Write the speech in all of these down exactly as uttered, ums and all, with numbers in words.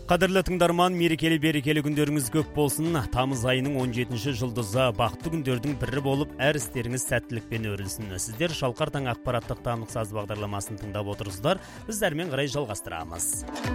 Қадірлі тыңдарман, мерекелі берекелі күндеріңіз көп болсын. Тамыз айының он жетінші жылдызы бақытты күндердің бірі болып, әр істеріңіз сәттілікпен өрілсін. Сіздер Шалқар таң ақпараттық танық саз бағдарламасын тыңдап отырсыздар. Біз әрмен қарай жалғастырамыз.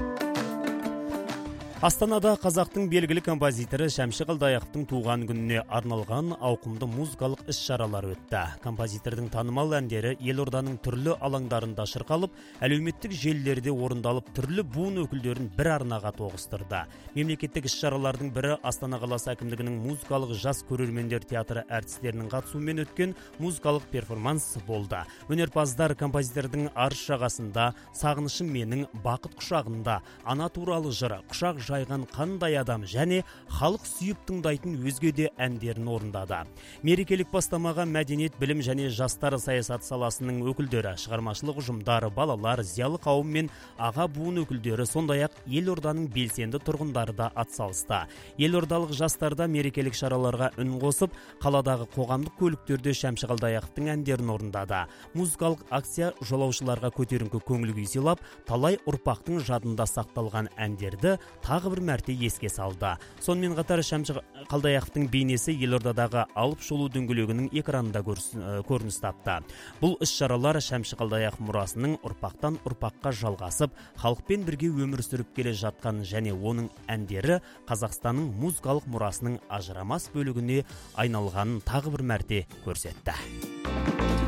Астанада қазақтың белгілі композиторы Шәмші Қалдаяқовтың туған күніне арналған ауқымды музыкалық іс-шаралар өтті. Композитордың танымал әндері елорданың түрлі алаңдарында шырқалып, әлеуметтік желілерде орындалып, түрлі буын өкілдерін бір арнаға тоғыстырды. Мемлекеттік іс-шаралардың бірі Астана қаласы әкімдігінің музыкалық жас көрермендер театры әртістерінің қатысуымен өткен музыкалық перформанс болды. Өнерпаздар композитордың арыс жағасында, сағынышым менің, бақыт құшағында, ана туралы жыры, құшақ жайған қандай адам және халық сүйіп тыңдайтын өзге де әндерін орындады. Мерекелік бастамаға мәдениет, білім және жастар саясаты саласының өкілдері, шығармашылық ұжымдары, балалар, зиялы қауым мен аға буын өкілдері, сондай-ақ елорданың белсенді тұрғындары да атсалысты. Елордалық жастарда мерекелік шараларға үн қосып, қаладағы қоғамдық көліктерде Шәмші Қалдаяқовтың әндерін орындады. Музыкалық акция жолаушыларға көтеріңкі көңіл күй сыйлап, талай ұрпақтың жадында сақталған әндерді тағы бір мәрте еске салды. Сонымен қатар Шәмші Қалдаяқовтың бейнесі елордадағы алып шолу дөңгелегінің экранында көрініс тапты. Бұл іс-шаралар Шәмші Қалдаяқов мұрасының ұрпақтан ұрпаққа жалғасып, халықпен бірге өмір сүріп келе жатқан және оның әндері Қазақстанның музыкалық мұрасының ажырамас бөлігіне айналғанын тағы бір мәрте көрсетті.